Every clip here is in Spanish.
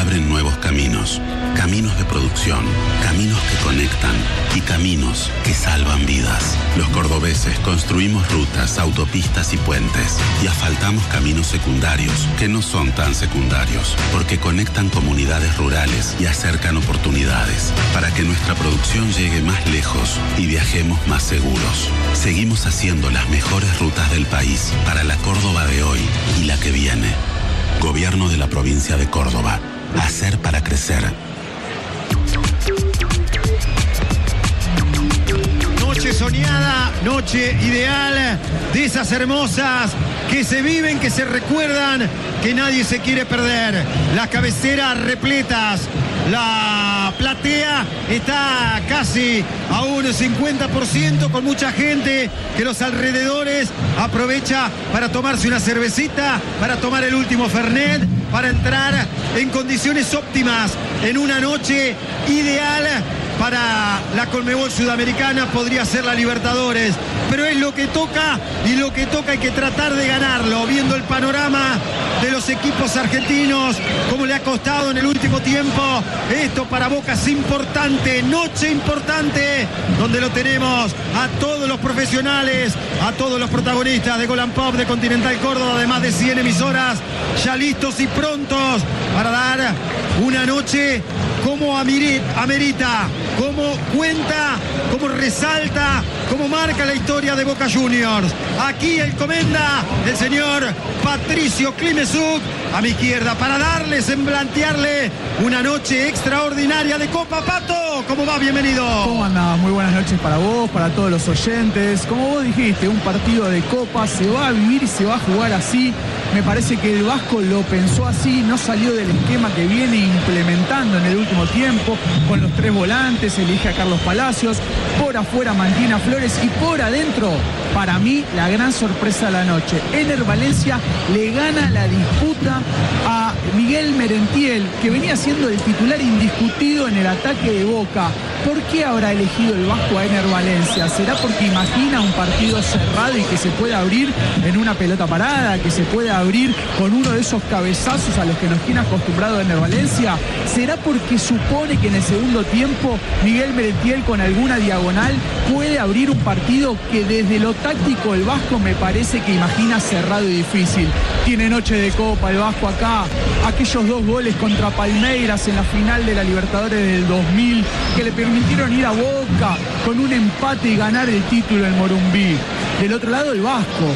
abren nuevos caminos. Caminos de producción, caminos que conectan y caminos que salvan vidas. Los cordobeses construimos rutas, autopistas y puentes y asfaltamos caminos secundarios que no son tan secundarios porque conectan comunidades rurales y acercan oportunidades para que nuestra producción llegue más lejos y viajemos más seguros. Seguimos haciendo las mejores rutas del país para la Córdoba de hoy y la que viene. Gobierno de la provincia de Córdoba. Hacer para crecer. Noche soñada, noche ideal, de esas hermosas que se viven, que se recuerdan, que nadie se quiere perder. Las cabeceras repletas, la platea está casi a un 50%, con mucha gente que los alrededores aprovecha para tomarse una cervecita, para tomar el último Fernet, para entrar en condiciones óptimas en una noche ideal. Para la Conmebol Sudamericana podría ser la Libertadores, pero es lo que toca y lo que toca hay que tratar de ganarlo, viendo el panorama de los equipos argentinos, cómo le ha costado en el último tiempo. Esto para Boca es importante, noche importante, donde lo tenemos a todos los profesionales, a todos los protagonistas de Gol and Pop, de Continental Córdoba, de más de 100 emisoras, ya listos y prontos para dar una noche como amerita, como cuenta, como resalta, como marca la historia de Boca Juniors. Aquí el comenda, el señor Patricio Klimesuk, a mi izquierda, para darle, semblantearle una noche extraordinaria de Copa. Pato, ¿cómo va? Bienvenido. ¿Cómo andás? Muy buenas noches para vos, para todos los oyentes. Como vos dijiste, un partido de Copa se va a vivir y se va a jugar así. Me parece que el Vasco lo pensó así, no salió del esquema que viene implementando en el último tiempo, con los tres volantes, elige a Carlos Palacios, por afuera mantiene a Flores y por adentro, para mí, la gran sorpresa de la noche. Ener Valencia le gana la disputa a Miguel Merentiel, que venía siendo el titular indiscutido en el ataque de Boca. ¿Por qué habrá elegido el Vasco a Ener Valencia? ¿Será porque imagina un partido cerrado y que se puede abrir en una pelota parada, que se puede abrir con uno de esos cabezazos a los que nos tiene acostumbrado Ener Valencia? ¿Será porque supone que en el segundo tiempo Miguel Merentiel con alguna diagonal puede abrir un partido que desde lo táctico el Vasco me parece que imagina cerrado y difícil? Tiene noche de Copa el Vasco acá, aquellos 2 goles contra Palmeiras en la final de la Libertadores del 2000 que le permitieron ir a Boca con un empate y ganar el título en Morumbí. Del otro lado el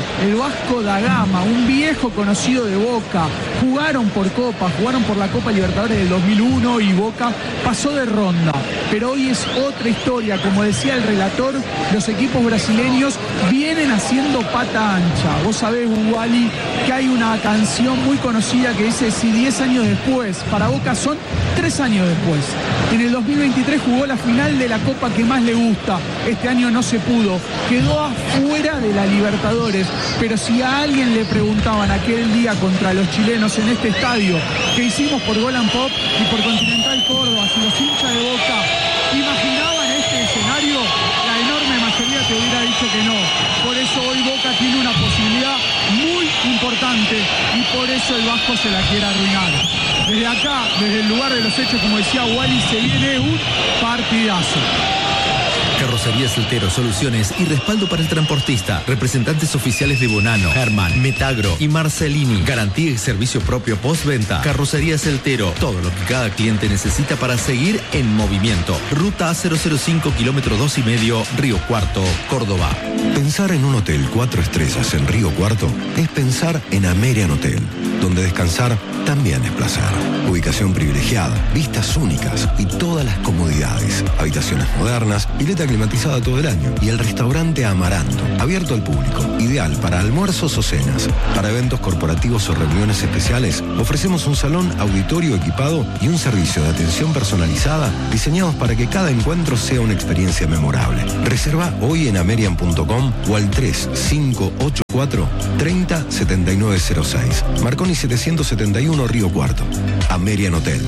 Vasco da Gama, un viejo conocido de Boca. Jugaron por Copa, jugaron por la Copa Libertadores del 2001 y Boca pasó de ronda. Pero hoy es otra historia, como decía el relator, los equipos brasileños vienen haciendo pata ancha. Vos sabés, Wally, que hay una canción muy conocida que dice: si 10 años después, para Boca son 3 años después. En el 2023 jugó la final de la Copa que más le gusta. Este año no se pudo, quedó afuera de la Libertadores. Pero si a alguien le preguntaban aquel día contra los chilenos en este estadio que hicimos por Gol and Pop y por Continental Córdoba, si los hinchas de Boca imaginaban este escenario, la enorme mayoría te hubiera dicho que no. Por eso hoy Boca tiene una posibilidad muy importante y por eso el Vasco se la quiere arruinar. Desde acá, desde el lugar de los hechos, como decía Wally, se viene un partidazo. Carrocerías Eltero, soluciones y respaldo para el transportista. Representantes oficiales de Bonano, Herman, Metagro y Marcelini. Garantía y servicio propio postventa. Carrocerías Eltero, todo lo que cada cliente necesita para seguir en movimiento. Ruta A005, kilómetro 2,5, Río Cuarto, Córdoba. Pensar en un hotel 4 estrellas en Río Cuarto es pensar en Amerian Hotel, donde descansar también es placer. Ubicación privilegiada, vistas únicas y todas las comodidades. Habitaciones modernas, pileta climatizada todo el año y el restaurante Amaranto, abierto al público, ideal para almuerzos o cenas. Para eventos corporativos o reuniones especiales, ofrecemos un salón auditorio equipado y un servicio de atención personalizada diseñados para que cada encuentro sea una experiencia memorable. Reserva hoy en amerian.com o al 3584-307906. Marconi 771, Río Cuarto. Amerian Hotel.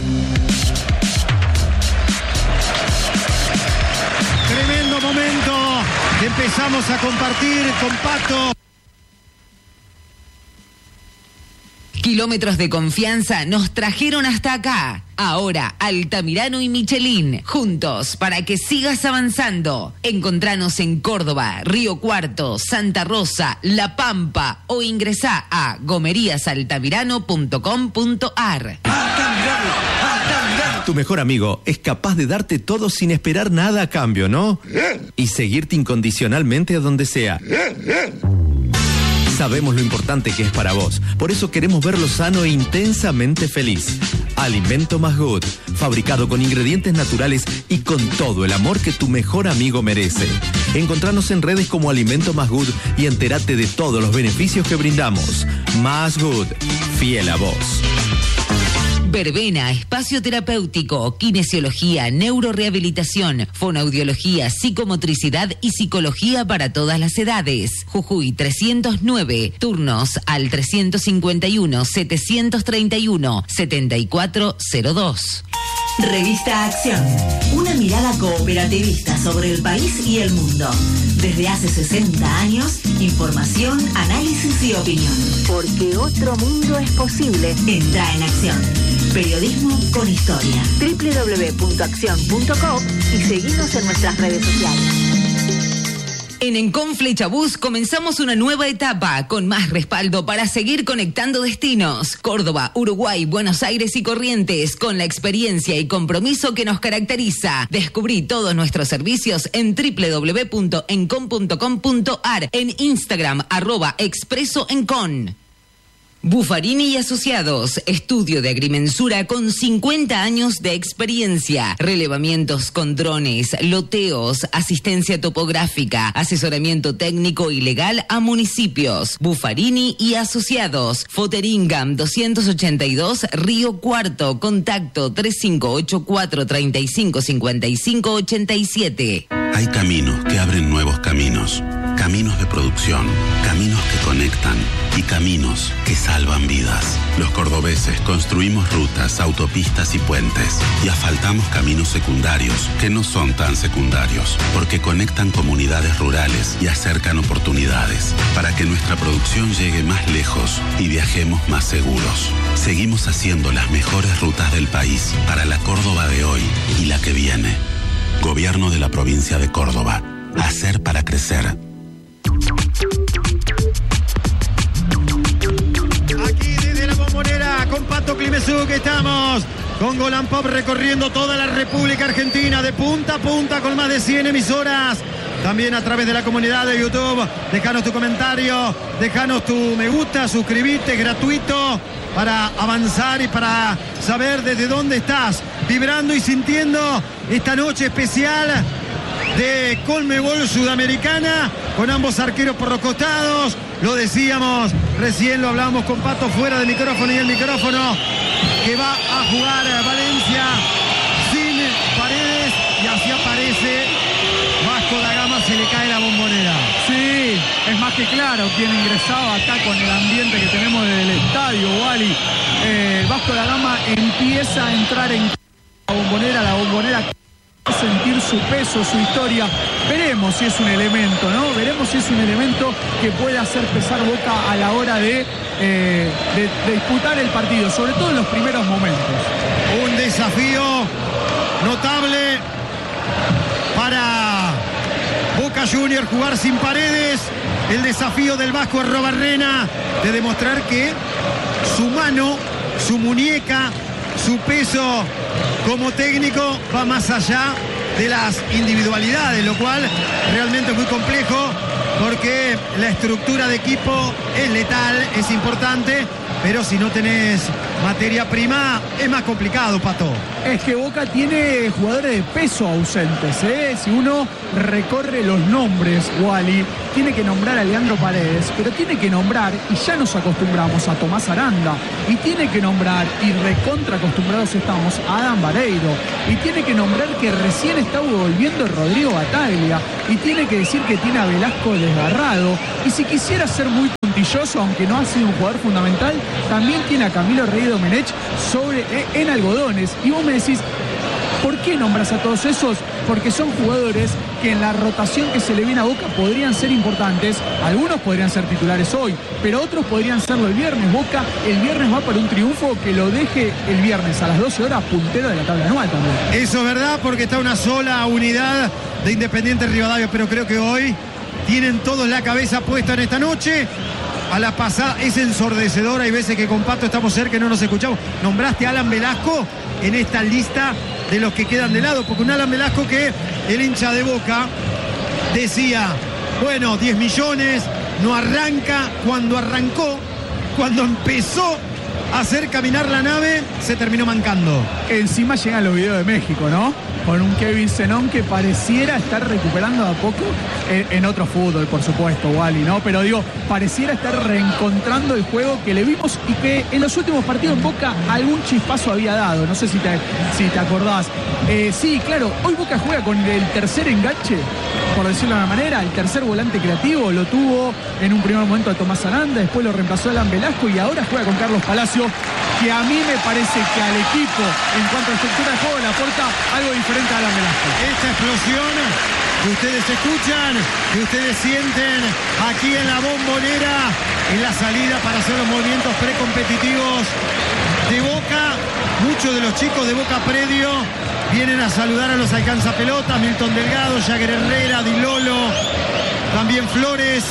Tremendo momento que empezamos a compartir con Pato. Kilómetros de confianza nos trajeron hasta acá. Ahora, Altamirano y Michelin, juntos para que sigas avanzando. Encontranos en Córdoba, Río Cuarto, Santa Rosa, La Pampa o ingresá a gomeriasaltamirano.com.ar. Tu mejor amigo es capaz de darte todo sin esperar nada a cambio, ¿no? Y seguirte incondicionalmente a donde sea. Sabemos lo importante que es para vos, por eso queremos verlo sano e intensamente feliz. Alimento Más Good, fabricado con ingredientes naturales y con todo el amor que tu mejor amigo merece. Encontranos en redes como Alimento Más Good y entérate de todos los beneficios que brindamos. Más Good, fiel a vos. Verbena, espacio terapéutico, kinesiología, neurorehabilitación, fonoaudiología, psicomotricidad y psicología para todas las edades. Jujuy 309, turnos al 351-731-7402. Revista Acción, una mirada cooperativista sobre el país y el mundo. Desde hace 60 años, información, análisis y opinión. Porque otro mundo es posible. Entra en Acción. Periodismo con historia. www.accion.com y seguinos en nuestras redes sociales. En Encon Flechabús comenzamos una nueva etapa con más respaldo para seguir conectando destinos. Córdoba, Uruguay, Buenos Aires y Corrientes, con la experiencia y compromiso que nos caracteriza. Descubrí todos nuestros servicios en www.encon.com.ar, en Instagram @expresoencon. Buffarini y Asociados, estudio de agrimensura con 50 años de experiencia, relevamientos con drones, loteos, asistencia topográfica, asesoramiento técnico y legal a municipios. Buffarini y Asociados, Foteringam 282, Río Cuarto, contacto 3584-355587. Hay caminos que abren nuevos caminos. Caminos de producción, caminos que conectan y caminos que salvan vidas. Los cordobeses construimos rutas, autopistas y puentes y asfaltamos caminos secundarios que no son tan secundarios porque conectan comunidades rurales y acercan oportunidades para que nuestra producción llegue más lejos y viajemos más seguros. Seguimos haciendo las mejores rutas del país para la Córdoba de hoy y la que viene. Gobierno de la provincia de Córdoba. Hacer para crecer. Aquí desde la Bombonera con Pato Climesú, que estamos con Golan Pop recorriendo toda la República Argentina de punta a punta con más de 100 emisoras. También a través de la comunidad de YouTube. Déjanos tu comentario, déjanos tu me gusta, suscribite, gratuito para avanzar y para saber desde dónde estás vibrando y sintiendo esta noche especial de Conmebol Sudamericana, con ambos arqueros por los costados. Lo decíamos, recién lo hablábamos con Pato fuera del micrófono y el micrófono, que va a jugar Valencia sin Paredes, y así aparece Vasco da Gama, se le cae la Bombonera. Sí, es más que claro quién ingresaba acá con el ambiente que tenemos desde el estadio, Wally. Vasco da Gama empieza a entrar en la Bombonera sentir su peso, su historia. Veremos si es un elemento, ¿no? Veremos si es un elemento que puede hacer pesar Boca a la hora de disputar el partido, sobre todo en los primeros momentos. Un desafío notable para Boca Juniors, jugar sin Paredes. El desafío del Vasco Arrobarrena de demostrar que su mano, su muñeca, su peso como técnico va más allá de las individualidades, lo cual realmente es muy complejo porque la estructura de equipo es letal, es importante, pero si no tenés materia prima es más complicado, Pato. Es que Boca tiene jugadores de peso ausentes, ¿eh? Si uno recorre los nombres, Wally, tiene que nombrar a Leandro Paredes, pero tiene que nombrar, y ya nos acostumbramos, a Tomás Aranda, y tiene que nombrar, y recontra acostumbrados estamos, a Adam Vareiro, y tiene que nombrar que recién está volviendo Rodrigo Bataglia, y tiene que decir que tiene a Velasco desgarrado, y si quisiera ser muy puntilloso, aunque no ha sido un jugador fundamental, también tiene a Camilo Rey Domenech en algodones, y vos me decís, ¿Por qué nombras a todos esos? Porque son jugadores que en la rotación que se le viene a Boca podrían ser importantes. Algunos podrían ser titulares hoy, pero otros podrían serlo el viernes. Boca el viernes va para un triunfo que lo deje el viernes a las 12 horas puntero de la tabla anual también. Eso es verdad, porque está una sola unidad de Independiente Rivadavia, pero creo que hoy tienen todos la cabeza puesta en esta noche. A la pasada es ensordecedora, hay veces que con Pato estamos cerca y no nos escuchamos. Nombraste a Alan Velasco en esta lista de los que quedan de lado, porque un Alan Velasco que el hincha de Boca decía, bueno, 10 millones, no arranca. Cuando arrancó, cuando empezó a hacer caminar la nave, se terminó mancando. Encima llegan los videos de México, ¿no? Con un Kevin Zenón que pareciera estar recuperando a poco en otro fútbol, por supuesto, Wally, ¿no? Pero digo, pareciera estar reencontrando el juego que le vimos y que en los últimos partidos en Boca algún chispazo había dado. No sé si te acordás. Sí, claro, hoy Boca juega con el tercer enganche, por decirlo de una manera, el tercer volante creativo. Lo tuvo en un primer momento a Tomás Aranda, después lo reemplazó Alan Velasco y ahora juega con Carlos Palacio, que a mí me parece que al equipo, en cuanto a estructura de juego, le aporta algo diferente a Alan Velasco. Esta explosión que ustedes escuchan, que ustedes sienten aquí en la Bombonera, en la salida para hacer los movimientos precompetitivos de Boca. Muchos de los chicos de Boca Predio vienen a saludar a los alcanzapelotas, Milton Delgado, Jagger Herrera, Di Lolo, también Flores.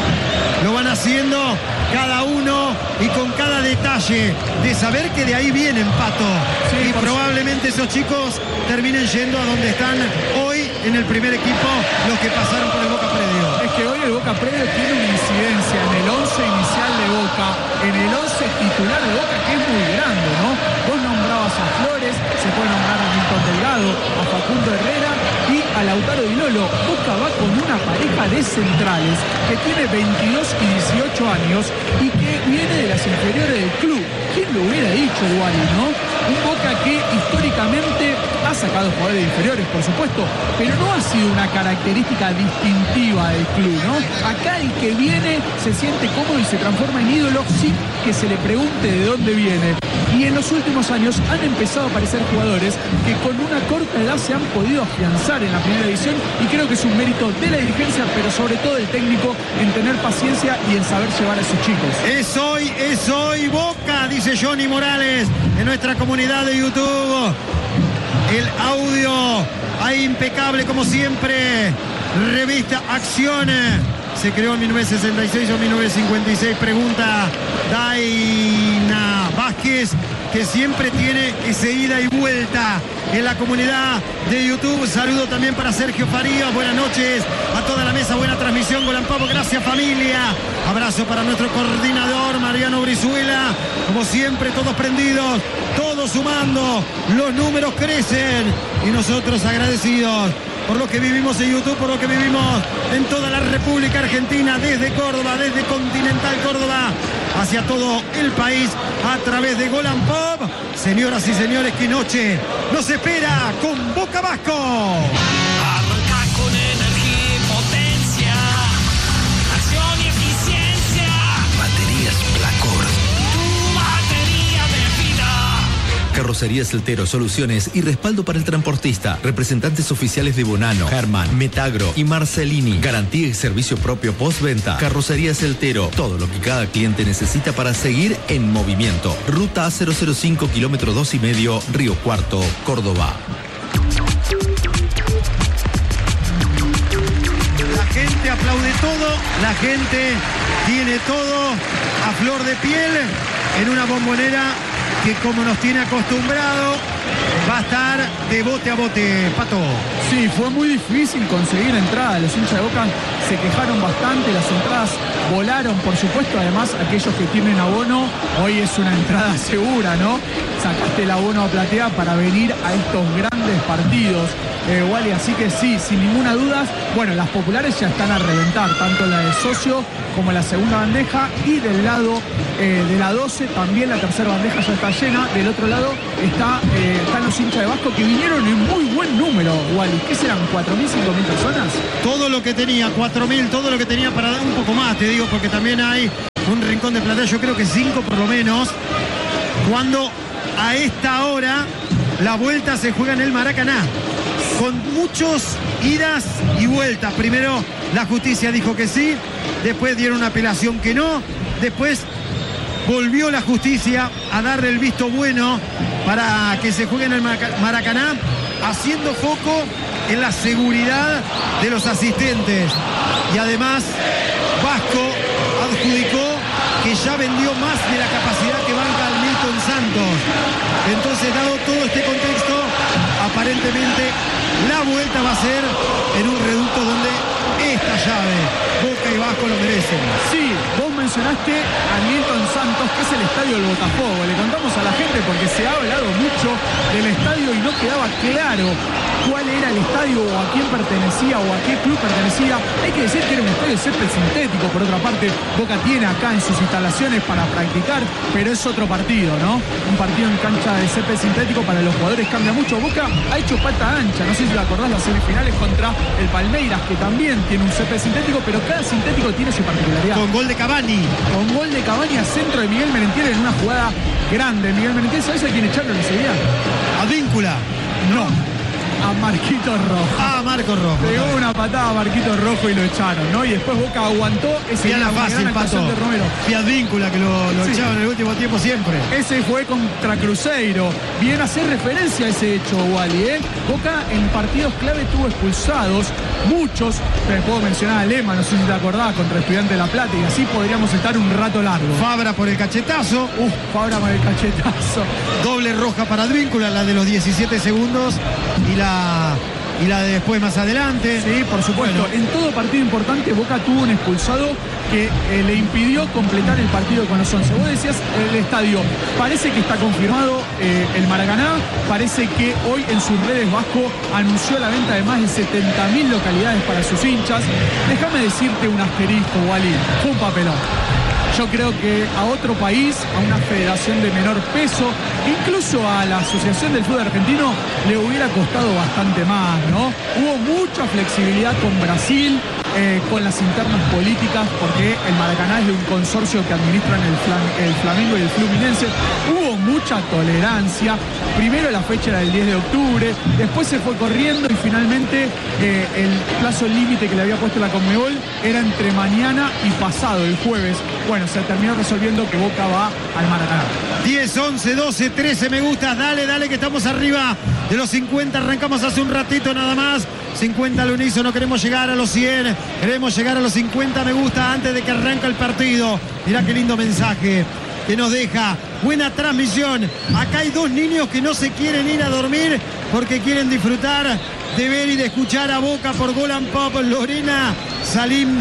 Lo van haciendo cada uno y con cada detalle de saber que de ahí vienen, Pato. Sí, y probablemente esos chicos terminen yendo a donde están hoy en el primer equipo los que pasaron por el Boca Predio. Es que hoy el Boca Predio tiene una incidencia en el 11 inicial de Boca, en el 11 titular de Boca, que es muy grande, ¿no? Vos nombrabas a Flores, se puede nombrar a Milton Delgado, a Facundo Herrera y a Lautaro Di Lolo. Boca va con una pareja de centrales que tiene 22 y 18 años y que viene de las inferiores del club. ¿Quién lo hubiera dicho, Wally, no? Un Boca que históricamente ha sacado jugadores inferiores, por supuesto, pero no ha sido una característica distintiva del club, ¿no? Acá el que viene se siente cómodo y se transforma en ídolo sin que se le pregunte de dónde viene. Y en los últimos años han empezado a aparecer jugadores que con una corta edad se han podido afianzar en la primera división y creo que es un mérito de la dirigencia, pero sobre todo del técnico en tener paciencia y en saber llevar a sus chicos. Es hoy Boca, dice Johnny Morales en nuestra comunidad de YouTube. El audio ahí impecable como siempre. Revista Acción. Se creó en 1966 o 1956, pregunta Daina Vázquez, que siempre tiene ese ida y vuelta en la comunidad de YouTube. Saludo también para Sergio Farías, buenas noches a toda la mesa, buena transmisión, Golan Pavo, gracias familia. Abrazo para nuestro coordinador Mariano Brizuela, como siempre todos prendidos, todos sumando, los números crecen y nosotros agradecidos por lo que vivimos en YouTube, por lo que vivimos en toda la República Argentina, desde Córdoba, desde Continental Córdoba, hacia todo el país, a través de Golan Pop. Señoras y señores, qué noche nos espera con Boca Vasco. Arranca con energía y potencia, acción y eficiencia. Baterías Placor. Tu batería de vida. Carrocerías Eltero, soluciones y respaldo para el transportista. Representantes oficiales de Bonano, Herman, Metagro y Marcelini. Garantía y servicio propio postventa. Carrocerías Eltero, todo lo que cada cliente necesita para seguir en movimiento. Ruta A005, kilómetro 2,5, Río Cuarto, Córdoba. La gente aplaude todo, la gente tiene todo a flor de piel en una Bombonera que, como nos tiene acostumbrado, va a estar de bote a bote, Pato. Sí, fue muy difícil conseguir entradas. Los hinchas de Boca se quejaron bastante, las entradas volaron, por supuesto. Además, aquellos que tienen abono, hoy es una entrada segura, ¿no? Sacaste el abono a platea para venir a estos grandes partidos, Wally, así que sí, sin ninguna duda. Bueno, las populares ya están a reventar, tanto la de socio como la segunda bandeja, y del lado de la 12 también la tercera bandeja ya está llena. Del otro lado están los hinchas de Vasco, que vinieron en muy buen número, Wally. ¿Qué serán? ¿4.000, 5.000 personas? Todo lo que tenía, 4.000, todo lo que tenía para dar un poco más, te digo, porque también hay un rincón de platea, yo creo que 5 por lo menos, cuando a esta hora La vuelta se juega en el Maracaná, con muchos idas y vueltas. Primero la justicia dijo que sí, después dieron una apelación que no, después volvió la justicia a darle el visto bueno para que se juegue en el Maracaná, haciendo foco en la seguridad de los asistentes. Y además Vasco adjudicó que ya vendió más de la capacidad que banca al Milton Santos. Entonces, dado todo este contexto, aparentemente la vuelta va a ser en un reducto donde esta llave, Boca y Vasco lo merecen. Sí, vos mencionaste a Milton Santos, que es el estadio del Botafogo. Le contamos a la gente porque se ha hablado mucho del estadio y no quedaba claro cuál era el estadio o a quién pertenecía o a qué club pertenecía. Hay que decir que era un estadio de césped sintético. Por otra parte, Boca tiene acá en sus instalaciones para practicar, pero es otro partido, ¿no? Un partido en cancha de césped sintético para los jugadores cambia mucho. Boca ha hecho pata ancha, no sé si te acordás las semifinales contra el Palmeiras, que también tiene un césped sintético, pero cada sintético tiene su particularidad. Con gol de Cavani. Con gol de Cavani a centro de Miguel Merentiel en una jugada grande. Miguel Merentiel, ¿sabes a quién echaron enseguida? Advíncula. No. A Marquitos Rojo. Ah, Marcos Rojo. Pegó una patada a Marquitos Rojo y lo echaron, ¿no? Y después Boca aguantó ese día. Fácil, Pato. De Romero. Advíncula, que lo echaban en el último tiempo siempre. Ese fue contra Cruzeiro. Bien hacer referencia a ese hecho, Wally, ¿eh? Boca en partidos clave tuvo expulsados muchos. Te puedo mencionar a Lema, no sé si te acordás, contra Estudiantes de La Plata, y así podríamos estar un rato largo. Fabra por el cachetazo. Fabra por el cachetazo. Doble roja para Advíncula, la de los 17 segundos y la de después más adelante. Sí, por supuesto. Bueno, en todo partido importante Boca tuvo un expulsado que le impidió completar el partido con los 11. Vos decías el estadio, parece que está confirmado el Maracaná, parece que hoy en sus redes Vasco anunció la venta de más de 70.000 localidades para sus hinchas. Déjame decirte un asterisco, Wally, fue un papelón. Yo creo que a otro país, a una federación de menor peso, incluso a la Asociación del Fútbol Argentino, le hubiera costado bastante más, ¿no? Hubo mucha flexibilidad con Brasil, con las internas políticas, porque el Maracaná es de un consorcio que administran el Flamengo y el Fluminense. Hubo mucha tolerancia. Primero la fecha era el 10 de octubre, después se fue corriendo y finalmente el plazo límite que le había puesto la Conmebol era entre mañana y pasado, el jueves. Bueno, se terminó resolviendo que Boca va al Maracaná. 10, 11, 12, 13 me gustas. Dale, que estamos arriba de los 50. Arrancamos hace un ratito nada más. 50 al unísono, queremos llegar a los 100. Queremos llegar a los 50 me gusta antes de que arranque el partido. Mirá qué lindo mensaje que nos deja. Buena transmisión. Acá hay dos niños que no se quieren ir a dormir porque quieren disfrutar de ver y de escuchar a Boca por Golan Pop. Lorena Salim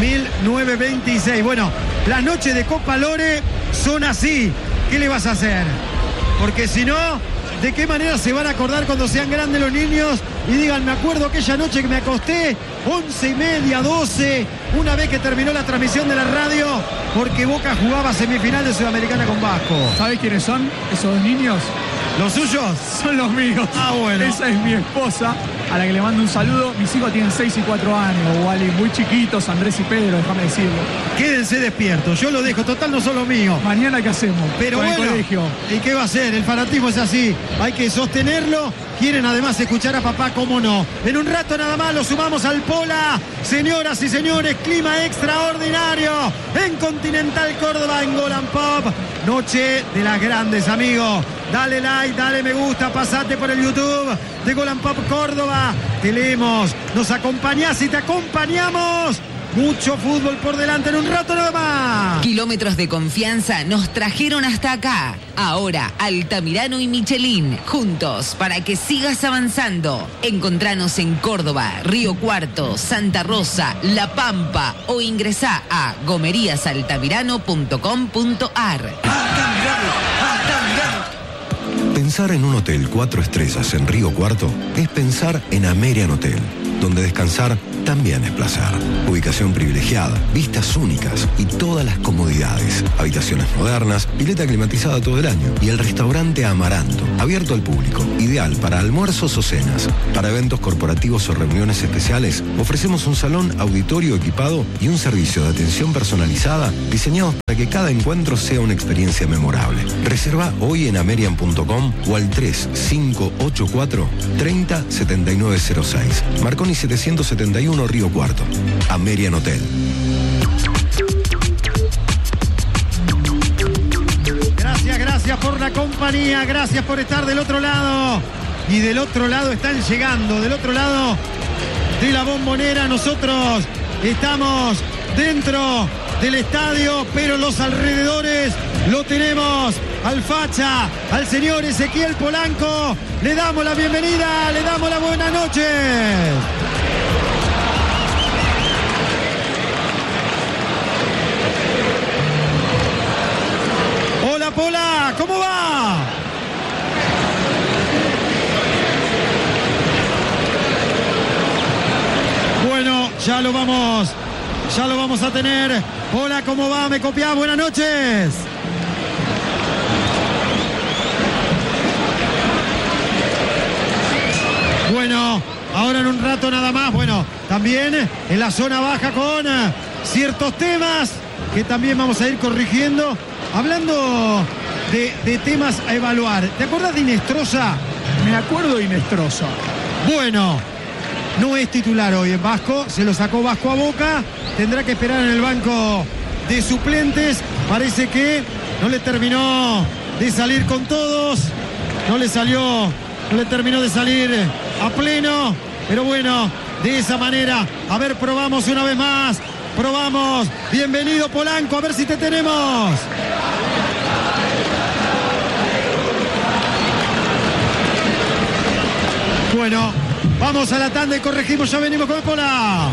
1926. Bueno, las noches de Copa Lore son así. ¿Qué le vas a hacer? Porque si no, ¿de qué manera se van a acordar cuando sean grandes los niños y digan, me acuerdo aquella noche que me acosté 11:30, 12, una vez que terminó la transmisión de la radio, porque Boca jugaba semifinal de Sudamericana con Vasco? ¿Sabes quiénes son esos dos niños? ¿Los suyos? Son los míos. Ah, bueno. Esa es mi esposa, a la que le mando un saludo. Mis hijos tienen 6 y 4 años, Wally, muy chiquitos, Andrés y Pedro, déjame decirlo. Quédense despiertos, yo lo dejo, total no son los míos. Mañana, ¿qué hacemos? Pero bueno, el colegio. ¿Y qué va a hacer? El fanatismo es así, hay que sostenerlo. Quieren además escuchar a papá, cómo no. En un rato nada más lo sumamos al Pola. Señoras y señores, clima extraordinario en Continental Córdoba, en Golan Pop. Noche de las grandes, amigos. Dale like, dale me gusta, pasate por el YouTube de Golan Pop Córdoba. Te leemos, nos acompañás y te acompañamos. Mucho fútbol por delante en un rato nada más. Kilómetros de confianza nos trajeron hasta acá. Ahora Altamirano y Michelin, juntos para que sigas avanzando. Encontranos en Córdoba, Río Cuarto, Santa Rosa, La Pampa o ingresá a gomeriasaltamirano.com.ar. Pensar en un hotel 4 estrellas en Río Cuarto es pensar en Amerian Hotel, donde descansar también es placer. Ubicación privilegiada, vistas únicas y todas las comodidades. Habitaciones modernas, pileta climatizada todo el año y el restaurante Amaranto, abierto al público, ideal para almuerzos o cenas. Para eventos corporativos o reuniones especiales, ofrecemos un salón auditorio equipado y un servicio de atención personalizada diseñados para que cada encuentro sea una experiencia memorable. Reserva hoy en amerian.com o al 3584-307906. Marconi 771 Río Cuarto. Amerian Hotel. Gracias por la compañía, gracias por estar del otro lado. Y del otro lado están llegando, del otro lado de la Bombonera. Nosotros estamos dentro del estadio, pero los alrededores lo tenemos al facha, al señor Ezequiel Polanco. Le damos la bienvenida, le damos la buena noche. Hola Pola, ¿cómo va? Bueno, ya lo vamos a tener. Hola, ¿cómo va? ¿Me copiás? Buenas noches. Bueno, ahora en un rato nada más. Bueno, también en la zona baja con ciertos temas que también vamos a ir corrigiendo. Hablando de temas a evaluar. ¿Te acuerdas de Inestrosa? Me acuerdo de Inestrosa. Bueno, no es titular hoy en Vasco. Se lo sacó Vasco a Boca. Tendrá que esperar en el banco de suplentes. Parece que no le terminó de salir con todos. No le terminó de salir a pleno. Pero bueno, de esa manera. A ver, probamos una vez más. Probamos. Bienvenido Polanco, a ver si te tenemos. Bueno, vamos a la tanda y corregimos, ya venimos con el Pola.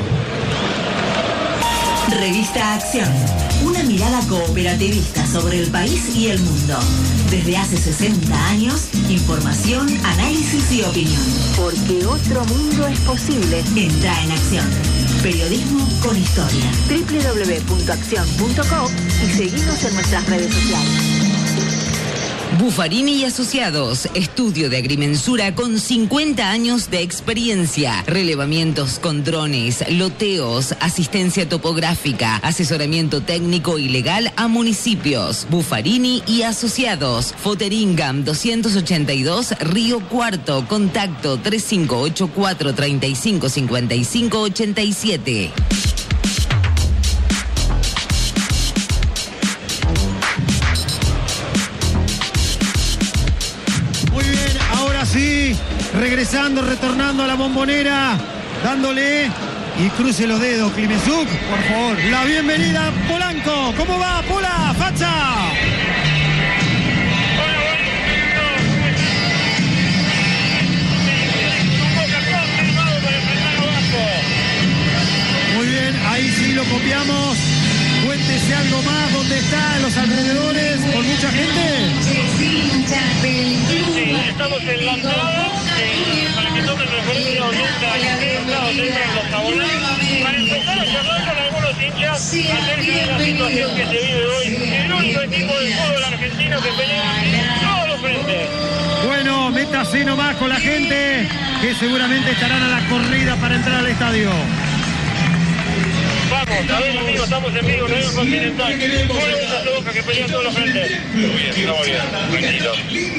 Revista Acción, una mirada cooperativista sobre el país y el mundo. Desde hace 60 años, información, análisis y opinión. Porque otro mundo es posible. Entra en Acción. Periodismo con historia. www.accion.com y seguimos en nuestras redes sociales. Buffarini y Asociados, estudio de agrimensura con 50 años de experiencia, relevamientos con drones, loteos, asistencia topográfica, asesoramiento técnico y legal a municipios. Buffarini y Asociados, Foteringam 282 Río Cuarto, contacto 3584 355587. Sí, regresando, retornando a la Bombonera, dándole y cruce los dedos, Climensuk, por favor. La bienvenida, Polanco. ¿Cómo va, Pola? ¡Facha! Muy bien, ahí sí lo copiamos. Cuéntese algo más, ¿dónde está? ¿En los alrededores? ¿Con mucha gente? Sí, estamos en la entrada para que tomen referencia orienta dentro de los abonados para empezar a charlar con algunos hinchas acerca de la situación que se vive hoy. El único equipo del fútbol argentino que pelea en todos los frentes. Bueno, métase nomás con la gente que seguramente estarán a la corrida para entrar al estadio. Vamos, a ver amigos, estamos en vivo, Radio Continental. ¿Cómo le gusta a Boca que pelea en todos los frentes? Muy bien, tranquilo.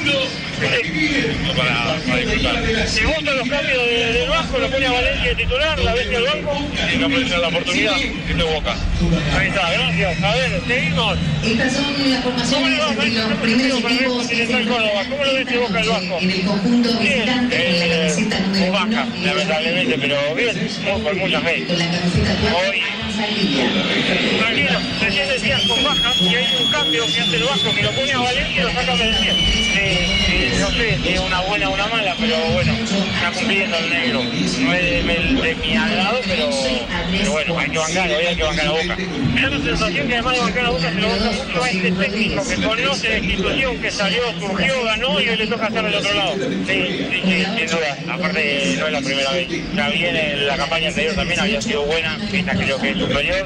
Para disfrutar. ¿Te gustan los cambios del Vasco? ¿Lo pone a Valencia de titular? ¿La ves al banco? Si no aparece la oportunidad, esto es Boca. Ahí está, gracias. A ver, seguimos. Estas son las formaciones entre los primeros equipos que se Córdoba. ¿Cómo lo ves Boca el Vasco? En el conjunto visitante con la camiseta número baja, lamentablemente, pero bien, con mucha fe. Con la camiseta hoy tranquilo, recién decías con baja y hay un cambio que hace el Vasco que lo pone a Valencia y lo saca a Valencia. No sé si es una buena o una mala, pero bueno, está cumpliendo el negro. No es de mi agrado, pero bueno, hay que bancar, hoy hay que bancar a Boca. Me da la sensación que además de bancar a Boca se lo gusta mucho a este técnico que conoce la institución, que salió, surgió, ganó y hoy le toca hacer del otro lado. Sí, sin duda. Aparte no es la primera vez. Ya viene la campaña anterior también había sido buena, esta creo que es superior.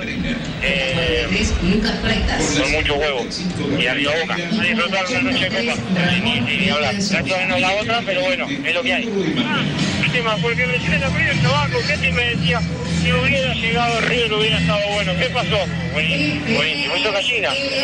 Con mucho huevo. Y arriba Boca. A disfrutar una noche de copa. Ni hablar. Gracias no es la otra, pero bueno, es lo que hay. Última, porque recién en la primera trabajo, Ketty me decía, si hubiera llegado River hubiera estado bueno. ¿Qué pasó? Buenísimo, hizo gallina.